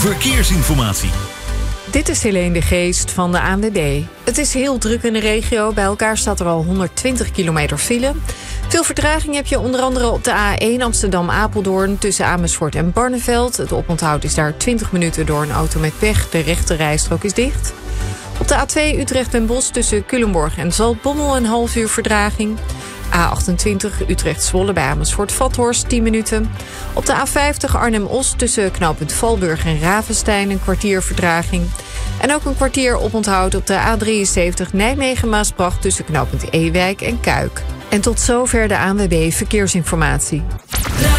verkeersinformatie. Dit is Helene de Geest van de ANWB. Het is heel druk in de regio. Bij elkaar staat er al 120 kilometer file. Veel vertraging heb je onder andere op de A1 Amsterdam-Apeldoorn tussen Amersfoort en Barneveld. Het oponthoud is daar 20 minuten door een auto met pech. De rechte rijstrook is dicht. Op de A2 Utrecht-Den Bosch tussen Culemborg en Zaltbommel een half uur vertraging. A28 Utrecht-Zwolle bij Amersfoort-Vathorst 10 minuten. Op de A50 Arnhem-Os tussen knooppunt Valburg en Ravenstein een kwartier vertraging. En ook een kwartier oponthoud op de A73 Nijmegen-Maasbracht tussen knooppunt Ewijk en Kuik. En tot zover de ANWB Verkeersinformatie.